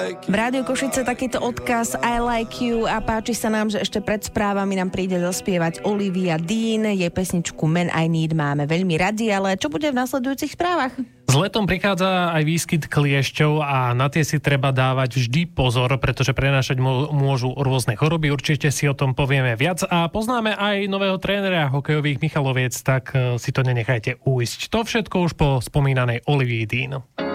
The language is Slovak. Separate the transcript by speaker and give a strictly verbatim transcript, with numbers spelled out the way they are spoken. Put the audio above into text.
Speaker 1: V Rádiu Košice takýto odkaz I like you a páči sa nám, že ešte pred správami nám príde zaspievať Olivia Dean. Jej pesničku Man I Need máme veľmi radi, ale čo bude v nasledujúcich správach?
Speaker 2: S letom prichádza aj výskyt kliešťov a na tie si treba dávať vždy pozor, pretože prenášať môžu rôzne choroby. Určite si o tom povieme viac a poznáme aj nového trénera hokejových Michaloviec, tak si to nenechajte uísť. To všetko už po spomínanej Olivii Dean.